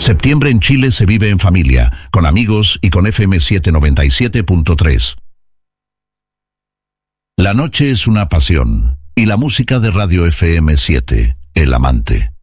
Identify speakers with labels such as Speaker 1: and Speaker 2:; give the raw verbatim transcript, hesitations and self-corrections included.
Speaker 1: Septiembre en Chile se vive en familia, con amigos y con F M setecientos noventa y siete punto tres. La noche es una pasión, y la música de Radio F M siete, el amante.